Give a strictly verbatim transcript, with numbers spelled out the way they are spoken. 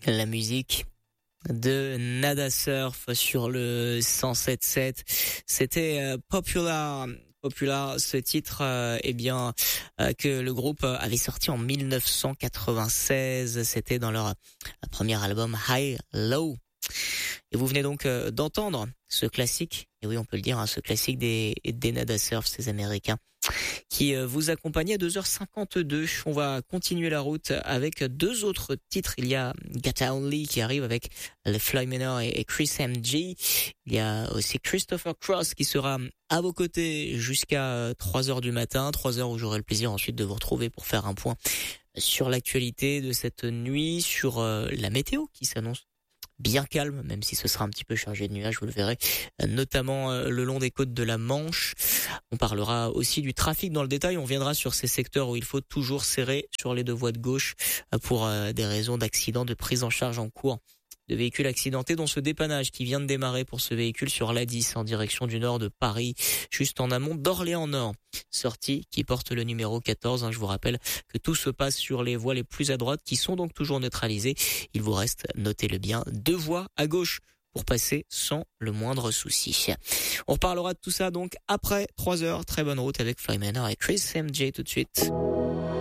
La musique de Nada Surf sur le cent sept sept. C'était euh, Popular. Popular, ce titre, euh, eh bien, euh, que le groupe avait sorti en dix-neuf cent quatre-vingt-seize. C'était dans leur premier album High Low. Et vous venez donc euh, d'entendre ce classique, et oui, on peut le dire, hein, ce classique des, des Nada Surf, ces Américains, qui euh, vous accompagnait à deux heures cinquante-deux. On va continuer la route avec deux autres titres. Il y a Gata Only qui arrive avec les Fly Minor et, et Chris M G. Il y a aussi Christopher Cross qui sera à vos côtés jusqu'à trois heures du matin. trois heures où j'aurai le plaisir ensuite de vous retrouver pour faire un point sur l'actualité de cette nuit, sur euh, la météo qui s'annonce bien calme, même si ce sera un petit peu chargé de nuages, vous le verrez, notamment le long des côtes de la Manche. On parlera aussi du trafic dans le détail, on viendra sur ces secteurs où il faut toujours serrer sur les deux voies de gauche pour des raisons d'accident, de prise en charge en cours de véhicules accidentés, dont ce dépannage qui vient de démarrer pour ce véhicule sur l'A dix en direction du nord de Paris, juste en amont d'Orléans-Nord. Sortie qui porte le numéro quatorze. Hein, je vous rappelle que tout se passe sur les voies les plus à droite qui sont donc toujours neutralisées. Il vous reste, notez-le bien, deux voies à gauche pour passer sans le moindre souci. On reparlera de tout ça donc après trois heures. Très bonne route avec Fly Manor et Chris M J tout de suite.